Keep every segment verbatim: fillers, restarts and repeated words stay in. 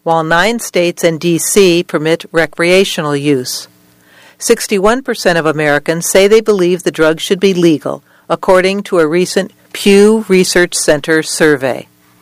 while nine states and D C permit recreational use. sixty-one percent of Americans say they believe the drug should be legal, according to a recent Pew Research Center survey.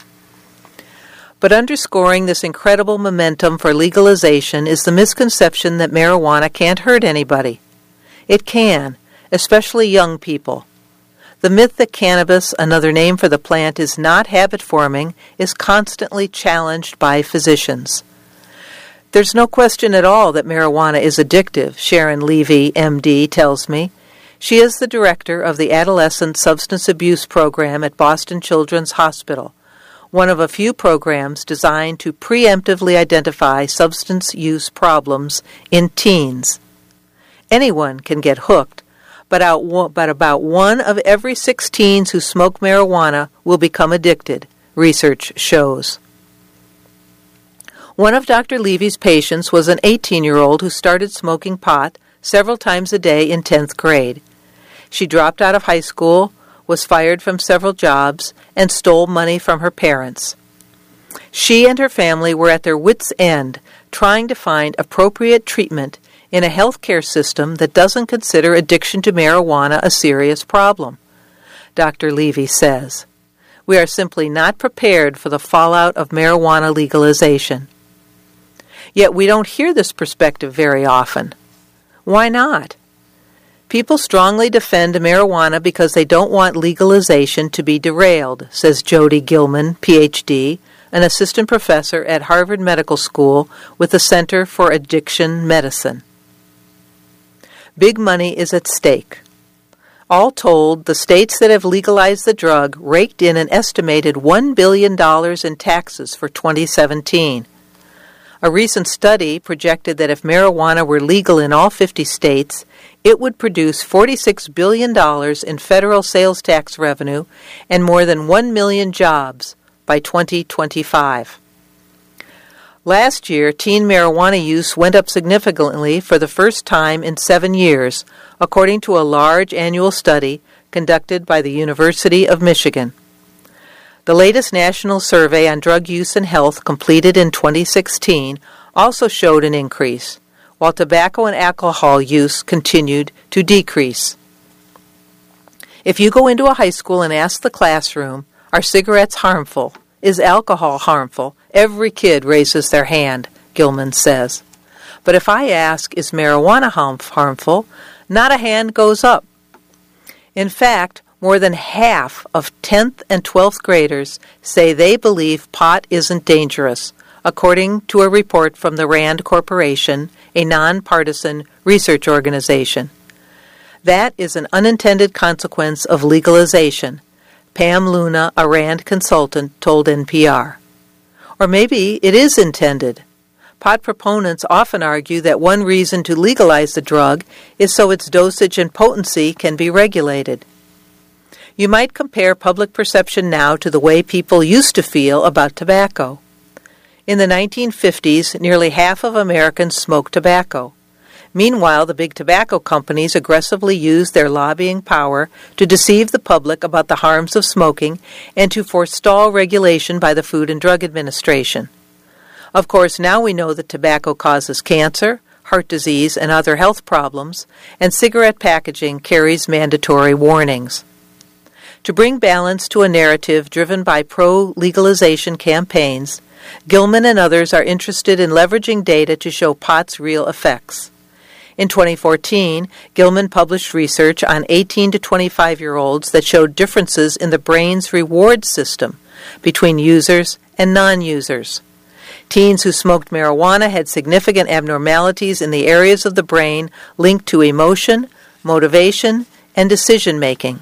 But underscoring this incredible momentum for legalization is the misconception that marijuana can't hurt anybody. It can, especially young people. The myth that cannabis, another name for the plant, is not habit-forming is constantly challenged by physicians. There's no question at all that marijuana is addictive, Sharon Levy, M D, tells me. She is the director of the Adolescent Substance Abuse Program at Boston Children's Hospital, one of a few programs designed to preemptively identify substance use problems in teens. Anyone can get hooked, but, out, but about one of every six teens who smoke marijuana will become addicted, research shows. One of Doctor Levy's patients was an eighteen-year-old who started smoking pot several times a day in tenth grade. She dropped out of high school, was fired from several jobs, and stole money from her parents. She and her family were at their wits' end trying to find appropriate treatment in a healthcare system that doesn't consider addiction to marijuana a serious problem. Doctor Levy says, "We are simply not prepared for the fallout of marijuana legalization." Yet we don't hear this perspective very often. Why not? People strongly defend marijuana because they don't want legalization to be derailed, says Jody Gilman, P H D, an assistant professor at Harvard Medical School with the Center for Addiction Medicine. Big money is at stake. All told, the states that have legalized the drug raked in an estimated one billion dollars in taxes for twenty seventeen. A recent study projected that if marijuana were legal in all fifty states, it would produce forty-six billion dollars in federal sales tax revenue and more than one million jobs by twenty twenty-five. Last year, teen marijuana use went up significantly for the first time in seven years, according to a large annual study conducted by the University of Michigan. The latest national survey on drug use and health, completed in twenty sixteen, also showed an increase, while tobacco and alcohol use continued to decrease. If you go into a high school and ask the classroom, "Are cigarettes harmful? Is alcohol harmful?" every kid raises their hand, Gilman says. But if I ask, "Is marijuana harmful?" not a hand goes up. In fact, more than half of tenth and twelfth graders say they believe pot isn't dangerous, according to a report from the RAND Corporation, a nonpartisan research organization. That is an unintended consequence of legalization, Pam Luna, a RAND consultant, told N P R. Or maybe it is intended. Pot proponents often argue that one reason to legalize the drug is so its dosage and potency can be regulated. You might compare public perception now to the way people used to feel about tobacco. In the nineteen fifties, nearly half of Americans smoked tobacco. Meanwhile, the big tobacco companies aggressively used their lobbying power to deceive the public about the harms of smoking and to forestall regulation by the Food and Drug Administration. Of course, now we know that tobacco causes cancer, heart disease, and other health problems, and cigarette packaging carries mandatory warnings. To bring balance to a narrative driven by pro-legalization campaigns, Gilman and others are interested in leveraging data to show pot's real effects. In twenty fourteen, Gilman published research on eighteen to twenty-five-year-olds that showed differences in the brain's reward system between users and non-users. Teens who smoked marijuana had significant abnormalities in the areas of the brain linked to emotion, motivation, and decision-making.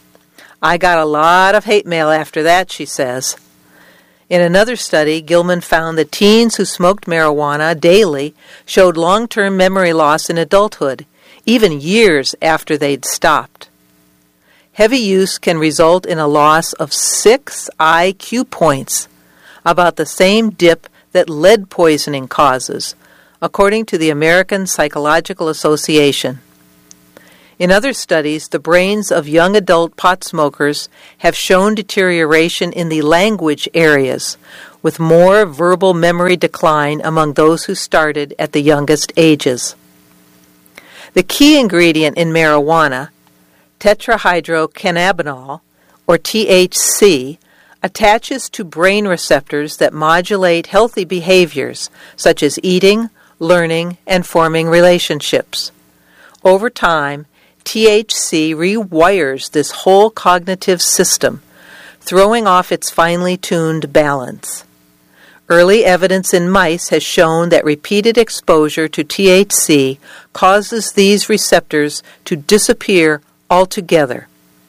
I got a lot of hate mail after that, she says. In another study, Gilman found that teens who smoked marijuana daily showed long-term memory loss in adulthood, even years after they'd stopped. Heavy use can result in a loss of six I Q points, about the same dip that lead poisoning causes, according to the American Psychological Association. In other studies, the brains of young adult pot smokers have shown deterioration in the language areas, with more verbal memory decline among those who started at the youngest ages. The key ingredient in marijuana, tetrahydrocannabinol, or T H C, attaches to brain receptors that modulate healthy behaviors such as eating, learning, and forming relationships. Over time, T H C rewires this whole cognitive system, throwing off its finely tuned balance. Early evidence in mice has shown that repeated exposure to T H C causes these receptors to disappear altogether.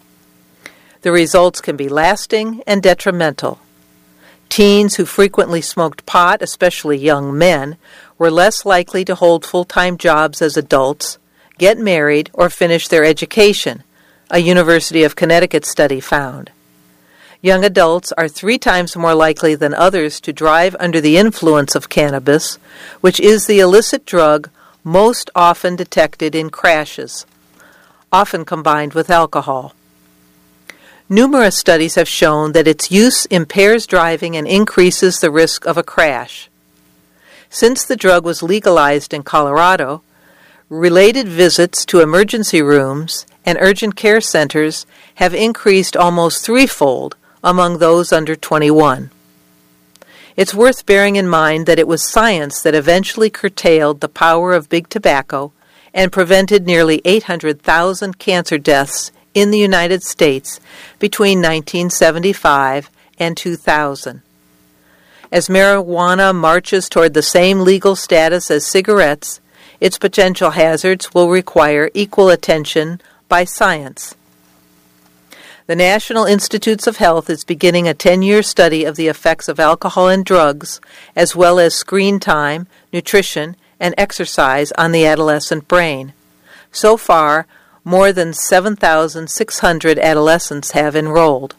The results can be lasting and detrimental. Teens who frequently smoked pot, especially young men, were less likely to hold full-time jobs as adults, get married, or finish their education, a University of Connecticut study found. Young adults are three times more likely than others to drive under the influence of cannabis, which is the illicit drug most often detected in crashes, often combined with alcohol. Numerous studies have shown that its use impairs driving and increases the risk of a crash. Since the drug was legalized in Colorado, related visits to emergency rooms and urgent care centers have increased almost threefold among those under twenty-one. It's worth bearing in mind that it was science that eventually curtailed the power of big tobacco and prevented nearly eight hundred thousand cancer deaths in the United States between nineteen seventy-five and two thousand. As marijuana marches toward the same legal status as cigarettes, its potential hazards will require equal attention by science. The National Institutes of Health is beginning a ten-year study of the effects of alcohol and drugs, as well as screen time, nutrition, and exercise on the adolescent brain. So far, more than seven thousand six hundred adolescents have enrolled.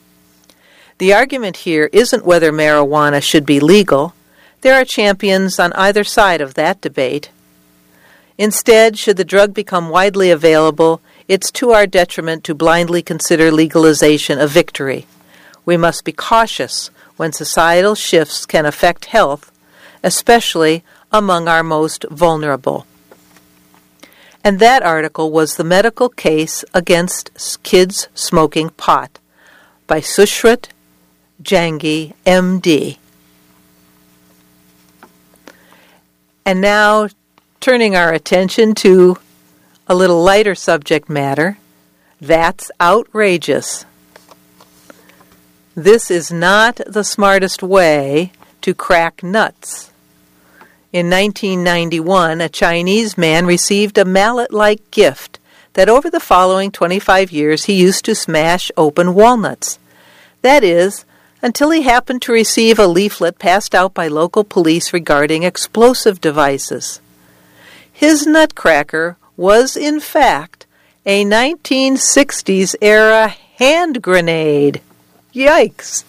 The argument here isn't whether marijuana should be legal. There are champions on either side of that debate. Instead, should the drug become widely available, it's to our detriment to blindly consider legalization a victory. We must be cautious when societal shifts can affect health, especially among our most vulnerable. And that article was The Medical Case Against Kids Smoking Pot by Sushrit Jangi, M D. And now, turning our attention to a little lighter subject matter, that's outrageous. This is not the smartest way to crack nuts. In nineteen ninety-one, a Chinese man received a mallet-like gift that over the following twenty-five years he used to smash open walnuts. That is, until he happened to receive a leaflet passed out by local police regarding explosive devices. His nutcracker was, in fact, a nineteen sixties-era hand grenade. Yikes!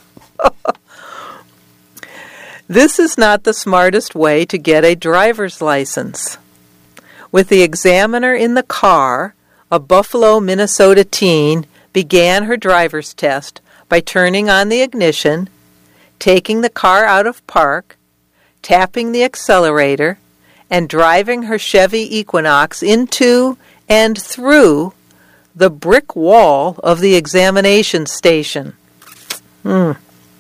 This is not the smartest way to get a driver's license. With the examiner in the car, a Buffalo, Minnesota teen began her driver's test by turning on the ignition, taking the car out of park, tapping the accelerator, and driving her Chevy Equinox into and through the brick wall of the examination station. Hmm.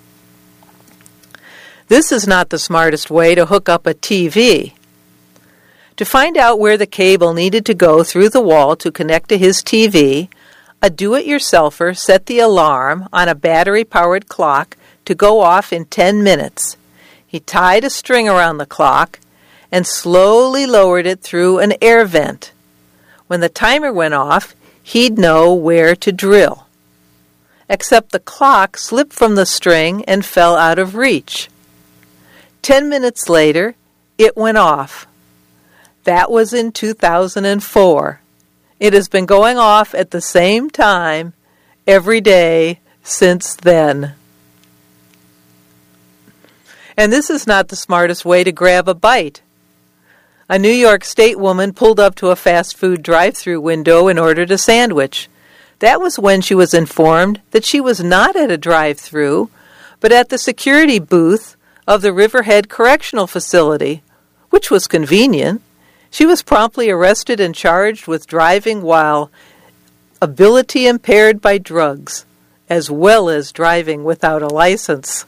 This is not the smartest way to hook up a T V. To find out where the cable needed to go through the wall to connect to his T V, a do-it-yourselfer set the alarm on a battery-powered clock to go off in ten minutes. He tied a string around the clock and slowly lowered it through an air vent. When the timer went off, he'd know where to drill. Except the clock slipped from the string and fell out of reach. Ten minutes later, it went off. That was in two thousand four. It has been going off at the same time every day since then. And this is not the smartest way to grab a bite. A New York State woman pulled up to a fast food drive-thru window and ordered a sandwich. That was when she was informed that she was not at a drive-thru, but at the security booth of the Riverhead Correctional Facility, which was convenient. She was promptly arrested and charged with driving while ability impaired by drugs, as well as driving without a license.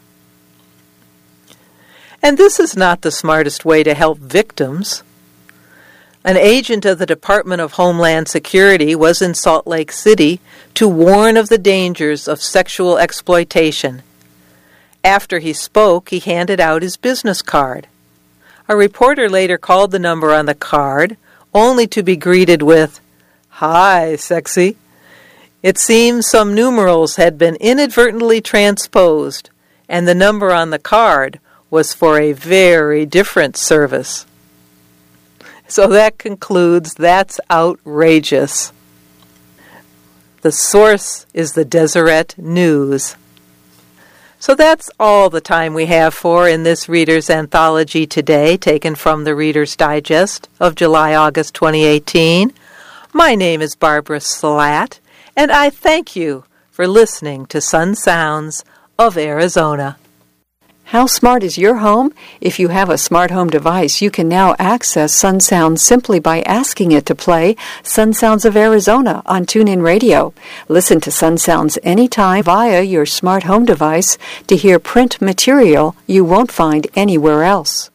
And this is not the smartest way to help victims. An agent of the Department of Homeland Security was in Salt Lake City to warn of the dangers of sexual exploitation. After he spoke, he handed out his business card. A reporter later called the number on the card, only to be greeted with, "Hi, sexy." It seems some numerals had been inadvertently transposed, and the number on the card was for a very different service. So that concludes That's Outrageous. The source is the Deseret News. So that's all the time we have for in this Reader's Anthology today, taken from the Reader's Digest of July-August twenty eighteen. My name is Barbara Slatt, and I thank you for listening to Sun Sounds of Arizona. How smart is your home? If you have a smart home device, you can now access Sun Sounds simply by asking it to play Sun Sounds of Arizona on TuneIn Radio. Listen to Sun Sounds anytime via your smart home device to hear print material you won't find anywhere else.